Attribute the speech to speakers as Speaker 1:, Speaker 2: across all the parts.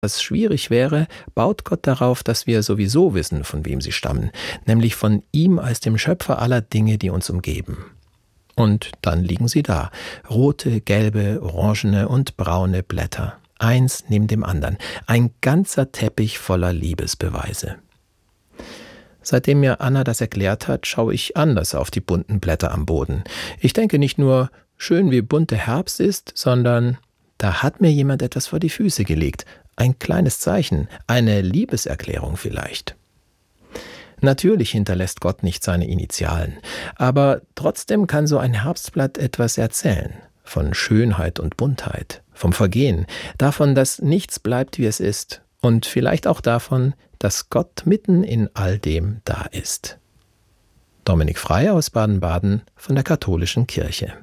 Speaker 1: Was schwierig wäre, baut Gott darauf, dass wir sowieso wissen, von wem sie stammen, nämlich von ihm als dem Schöpfer aller Dinge, die uns umgeben. Und dann liegen sie da, rote, gelbe, orangene und braune Blätter, eins neben dem anderen, ein ganzer Teppich voller Liebesbeweise. Seitdem mir Anna das erklärt hat, schaue ich anders auf die bunten Blätter am Boden. Ich denke nicht nur, schön wie bunt der Herbst ist, sondern da hat mir jemand etwas vor die Füße gelegt. Ein kleines Zeichen, eine Liebeserklärung vielleicht. Natürlich hinterlässt Gott nicht seine Initialen, aber trotzdem kann so ein Herbstblatt etwas erzählen. Von Schönheit und Buntheit, vom Vergehen, davon, dass nichts bleibt, wie es ist. Und vielleicht auch davon, dass Gott mitten in all dem da ist. Dominik Frey aus Baden-Baden von der Katholischen Kirche.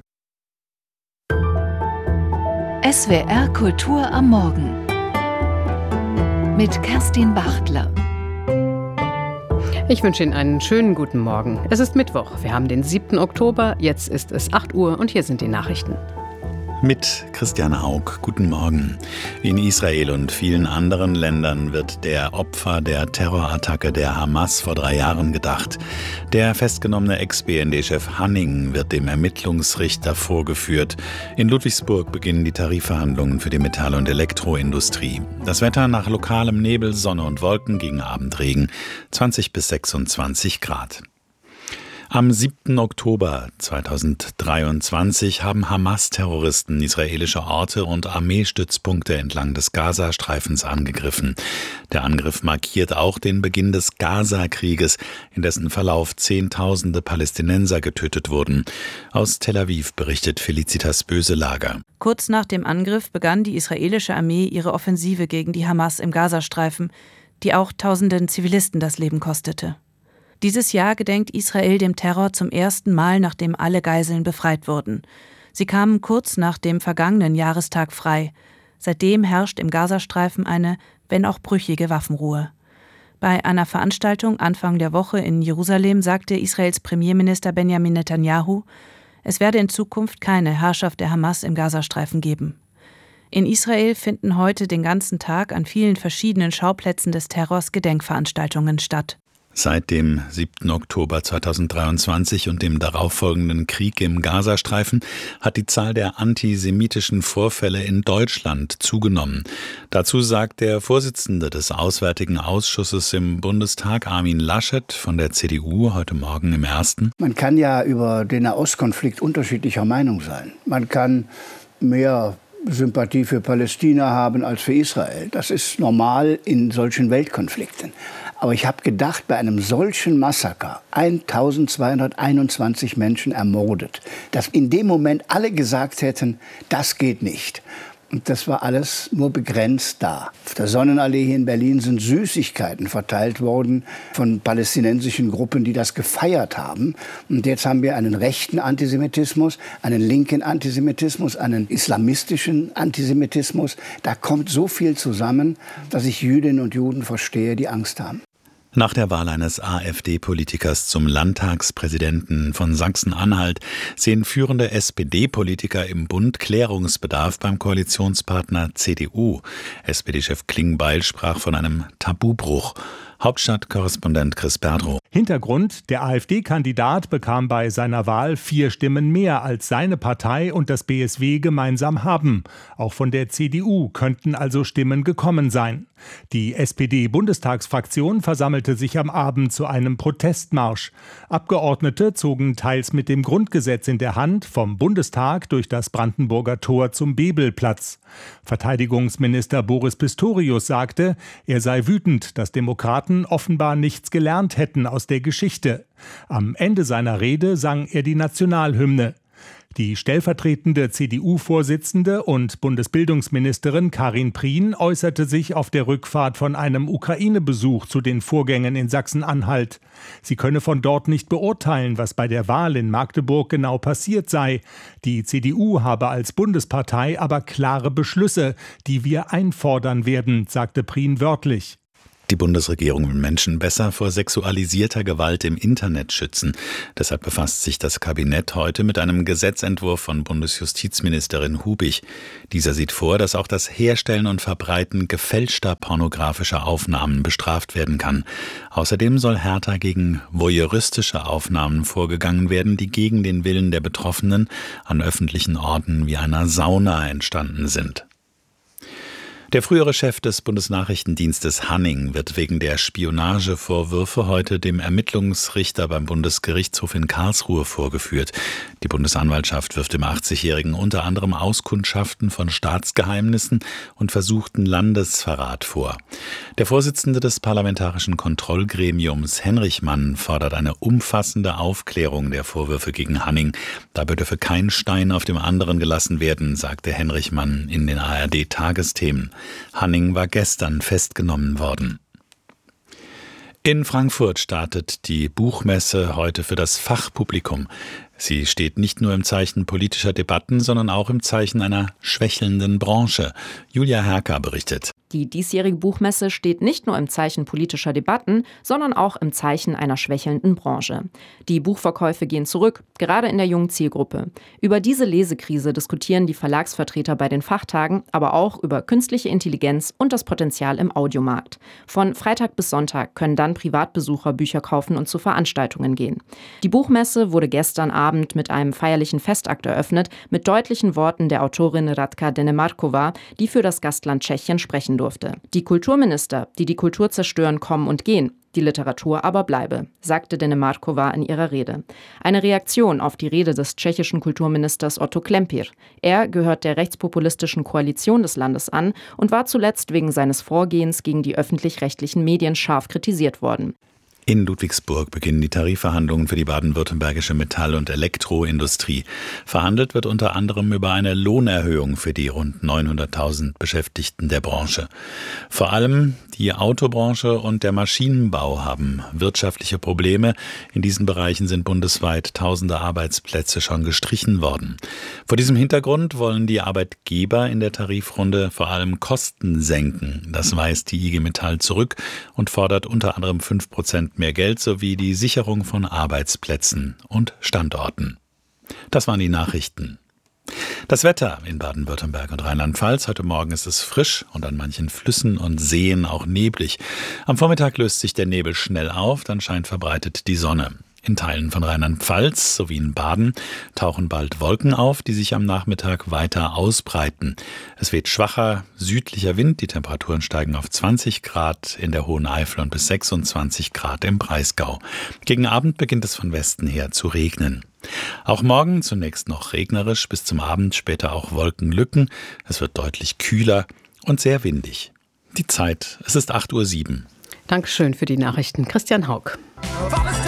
Speaker 2: SWR Kultur am Morgen mit Kerstin Bachtler.
Speaker 3: Ich wünsche Ihnen einen schönen guten Morgen. Es ist Mittwoch, wir haben den 7. Oktober, jetzt ist es 8 Uhr und hier sind die Nachrichten.
Speaker 4: Mit Christiane Haug. Guten Morgen. In Israel und vielen anderen Ländern wird der Opfer der Terrorattacke der Hamas vor 3 Jahren gedacht. Der festgenommene Ex-BND-Chef Hanning wird dem Ermittlungsrichter vorgeführt. In Ludwigsburg beginnen die Tarifverhandlungen für die Metall- und Elektroindustrie. Das Wetter nach lokalem Nebel, Sonne und Wolken gegen Abendregen 20 bis 26 Grad. Am 7. Oktober 2023 haben Hamas-Terroristen israelische Orte und Armeestützpunkte entlang des Gazastreifens angegriffen. Der Angriff markiert auch den Beginn des Gaza-Krieges, in dessen Verlauf Zehntausende Palästinenser getötet wurden. Aus Tel Aviv berichtet Felicitas Böselager.
Speaker 5: Kurz nach dem Angriff begann die israelische Armee ihre Offensive gegen die Hamas im Gazastreifen, die auch tausenden Zivilisten das Leben kostete. Dieses Jahr gedenkt Israel dem Terror zum ersten Mal, nachdem alle Geiseln befreit wurden. Sie kamen kurz nach dem vergangenen Jahrestag frei. Seitdem herrscht im Gazastreifen eine, wenn auch brüchige Waffenruhe. Bei einer Veranstaltung Anfang der Woche in Jerusalem sagte Israels Premierminister Benjamin Netanyahu, es werde in Zukunft keine Herrschaft der Hamas im Gazastreifen geben. In Israel finden heute den ganzen Tag an vielen verschiedenen Schauplätzen des Terrors Gedenkveranstaltungen statt.
Speaker 4: Seit dem 7. Oktober 2023 und dem darauffolgenden Krieg im Gazastreifen hat die Zahl der antisemitischen Vorfälle in Deutschland zugenommen. Dazu sagt der Vorsitzende des Auswärtigen Ausschusses im Bundestag, Armin Laschet von der CDU, heute Morgen im Ersten.
Speaker 6: Man kann ja über den Nahostkonflikt unterschiedlicher Meinung sein. Man kann mehr Sympathie für Palästina haben als für Israel. Das ist normal in solchen Weltkonflikten. Aber ich habe gedacht, bei einem solchen Massaker, 1221 Menschen ermordet, dass in dem Moment alle gesagt hätten, das geht nicht. Und das war alles nur begrenzt da. Auf der Sonnenallee hier in Berlin sind Süßigkeiten verteilt worden von palästinensischen Gruppen, die das gefeiert haben. Und jetzt haben wir einen rechten Antisemitismus, einen linken Antisemitismus, einen islamistischen Antisemitismus. Da kommt so viel zusammen, dass ich Jüdinnen und Juden verstehe, die Angst haben.
Speaker 4: Nach der Wahl eines AfD-Politikers zum Landtagspräsidenten von Sachsen-Anhalt sehen führende SPD-Politiker im Bund Klärungsbedarf beim Koalitionspartner CDU. SPD-Chef Klingbeil sprach von einem Tabubruch. Hauptstadtkorrespondent Chris Berdrow.
Speaker 7: Hintergrund: Der AfD-Kandidat bekam bei seiner Wahl 4 Stimmen mehr, als seine Partei und das BSW gemeinsam haben. Auch von der CDU könnten also Stimmen gekommen sein. Die SPD-Bundestagsfraktion versammelte sich am Abend zu einem Protestmarsch. Abgeordnete zogen teils mit dem Grundgesetz in der Hand vom Bundestag durch das Brandenburger Tor zum Bebelplatz. Verteidigungsminister Boris Pistorius sagte, er sei wütend, dass Demokraten offenbar nichts gelernt hätten aus der Geschichte. Am Ende seiner Rede sang er die Nationalhymne. Die stellvertretende CDU-Vorsitzende und Bundesbildungsministerin Karin Prien äußerte sich auf der Rückfahrt von einem Ukraine-Besuch zu den Vorgängen in Sachsen-Anhalt. Sie könne von dort nicht beurteilen, was bei der Wahl in Magdeburg genau passiert sei. Die CDU habe als Bundespartei aber klare Beschlüsse, die wir einfordern werden, sagte Prien wörtlich.
Speaker 4: Die Bundesregierung will Menschen besser vor sexualisierter Gewalt im Internet schützen. Deshalb befasst sich das Kabinett heute mit einem Gesetzentwurf von Bundesjustizministerin Hubig. Dieser sieht vor, dass auch das Herstellen und Verbreiten gefälschter pornografischer Aufnahmen bestraft werden kann. Außerdem soll härter gegen voyeuristische Aufnahmen vorgegangen werden, die gegen den Willen der Betroffenen an öffentlichen Orten wie einer Sauna entstanden sind. Der frühere Chef des Bundesnachrichtendienstes Hanning wird wegen der Spionagevorwürfe heute dem Ermittlungsrichter beim Bundesgerichtshof in Karlsruhe vorgeführt. Die Bundesanwaltschaft wirft dem 80-Jährigen unter anderem Auskundschaften von Staatsgeheimnissen und versuchten Landesverrat vor. Der Vorsitzende des Parlamentarischen Kontrollgremiums Henrichmann fordert eine umfassende Aufklärung der Vorwürfe gegen Hanning. Dabei dürfe kein Stein auf dem anderen gelassen werden, sagte Henrichmann in den ARD-Tagesthemen. Hanning war gestern festgenommen worden. In Frankfurt startet die Buchmesse heute für das Fachpublikum. Sie steht nicht nur im Zeichen politischer Debatten, sondern auch im Zeichen einer schwächelnden Branche. Julia Herker berichtet.
Speaker 8: Die diesjährige Buchmesse steht nicht nur im Zeichen politischer Debatten, sondern auch im Zeichen einer schwächelnden Branche. Die Buchverkäufe gehen zurück, gerade in der jungen Zielgruppe. Über diese Lesekrise diskutieren die Verlagsvertreter bei den Fachtagen, aber auch über künstliche Intelligenz und das Potenzial im Audiomarkt. Von Freitag bis Sonntag können dann Privatbesucher Bücher kaufen und zu Veranstaltungen gehen. Die Buchmesse wurde gestern Abend mit einem feierlichen Festakt eröffnet, mit deutlichen Worten der Autorin Radka Denemarkova, die für das Gastland Tschechien sprechen durfte. Die Kulturminister, die die Kultur zerstören, kommen und gehen. Die Literatur aber bleibe, sagte Denemarkova in ihrer Rede. Eine Reaktion auf die Rede des tschechischen Kulturministers Otto Klempir. Er gehört der rechtspopulistischen Koalition des Landes an und war zuletzt wegen seines Vorgehens gegen die öffentlich-rechtlichen Medien scharf kritisiert worden.
Speaker 4: In Ludwigsburg beginnen die Tarifverhandlungen für die baden-württembergische Metall- und Elektroindustrie. Verhandelt wird unter anderem über eine Lohnerhöhung für die rund 900.000 Beschäftigten der Branche. Vor allem die Autobranche und der Maschinenbau haben wirtschaftliche Probleme. In diesen Bereichen sind bundesweit tausende Arbeitsplätze schon gestrichen worden. Vor diesem Hintergrund wollen die Arbeitgeber in der Tarifrunde vor allem Kosten senken. Das weist die IG Metall zurück und fordert unter anderem 5% mehr Geld sowie die Sicherung von Arbeitsplätzen und Standorten. Das waren die Nachrichten. Das Wetter in Baden-Württemberg und Rheinland-Pfalz. Heute Morgen ist es frisch und an manchen Flüssen und Seen auch neblig. Am Vormittag löst sich der Nebel schnell auf, dann scheint verbreitet die Sonne. In Teilen von Rheinland-Pfalz sowie in Baden tauchen bald Wolken auf, die sich am Nachmittag weiter ausbreiten. Es weht schwacher südlicher Wind, die Temperaturen steigen auf 20 Grad in der Hohen Eifel und bis 26 Grad im Breisgau. Gegen Abend beginnt es von Westen her zu regnen. Auch morgen zunächst noch regnerisch, bis zum Abend später auch Wolkenlücken. Es wird deutlich kühler und sehr windig. Die Zeit, es ist 8:07 Uhr.
Speaker 3: Dankeschön für die Nachrichten, Christian Haug.